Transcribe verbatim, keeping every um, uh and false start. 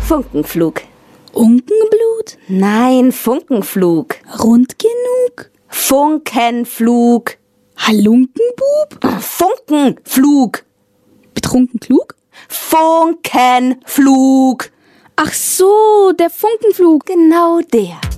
Funkenflug. Unkenblut? Nein, Funkenflug. Rund genug? Funkenflug. Halunkenbub? Funkenflug. Betrunken klug? Funkenflug. Ach so, der Funkenflug. Genau der.